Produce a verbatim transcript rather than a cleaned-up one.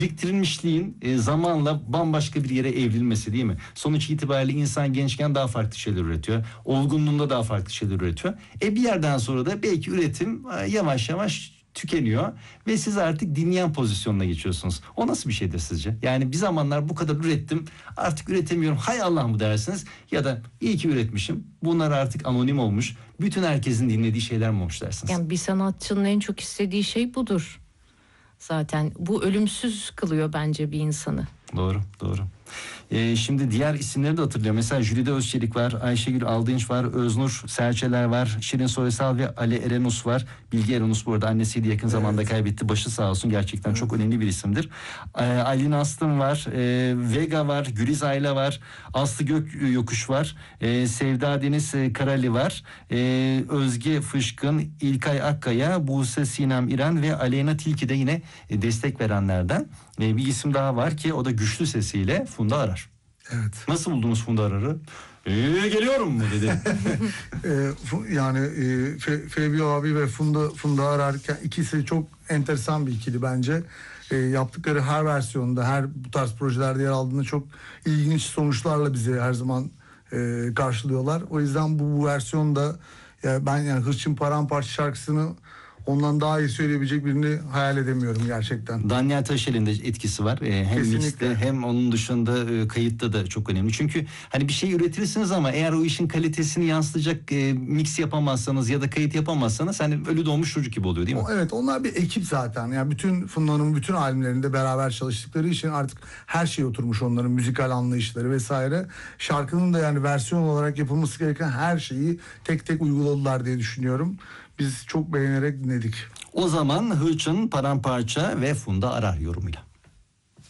biriktirilmişliğin e, zamanla bambaşka bir yere evrilmesi değil mi? Sonuç itibariyle insan gençken daha farklı şeyler üretiyor. Olgunluğunda daha farklı şeyler üretiyor. E bir yerden sonra da belki üretim e, yavaş yavaş tükeniyor ve siz artık dinleyen pozisyonuna geçiyorsunuz. O nasıl bir şeydir sizce? Yani bir zamanlar bu kadar ürettim, artık üretemiyorum, hay Allah mı dersiniz? Ya da iyi ki üretmişim, bunlar artık anonim olmuş, bütün herkesin dinlediği şeyler mi olmuş dersiniz? Yani bir sanatçının en çok istediği şey budur. Zaten bu ölümsüz kılıyor bence bir insanı. Doğru, doğru. Ee, şimdi diğer isimleri de hatırlıyorum. Mesela Jülide Özçelik var, Ayşegül Aldınç var, Öznur Serçeler var, Şirin Soysal ve Ali Erenus var. Bilge Erenus bu arada annesiydi, yakın evet. zamanda kaybetti. Başı sağ olsun, gerçekten evet. çok önemli bir isimdir. Ee, Aylin Aslım var, e, Vega var, Güliz Ayla var, Aslı Gök Yokuş var, e, Sevda Deniz Karali var, e, Özge Fışkın, İlkay Akkaya, Buse Sinem İren ve Aleyna Tilki de yine destek verenlerden. E, bir isim daha var ki o da güçlü sesiyle Funda Arar. Evet. Nasıl buldunuz Funda Arar'ı? Ee, geliyorum mu dedi. e, yani e, Fe, Fevzi abi ve Funda Funda Arar ikisi çok enteresan bir ikili bence. E, yaptıkları her versiyonda, her bu tarz projelerde yer aldığında çok ilginç sonuçlarla bizi her zaman e, karşılıyorlar. O yüzden bu, bu versiyonda ya ben yani Hırçın Paramparça şarkısını ondan daha iyi söyleyebilecek birini hayal edemiyorum gerçekten. Daniel Taşel'in de etkisi var. Ee, hem Kesinlikle. mixte hem onun dışında e, kayıtta da çok önemli. Çünkü hani bir şey üretirsiniz ama eğer o işin kalitesini yansıtacak e, mix yapamazsanız ya da kayıt yapamazsanız hani ölü doğmuş çocuk gibi oluyor değil mi? O, evet, onlar bir ekip zaten. Yani bütün Funda'nın bütün albümlerinde beraber çalıştıkları için artık her şey oturmuş, onların müzikal anlayışları vesaire. Şarkının da yani versiyon olarak yapılması gereken her şeyi tek tek uyguladılar diye düşünüyorum. Biz çok beğenerek dinledik. O zaman Hırçın Paramparça ve Funda Arar yorumuyla.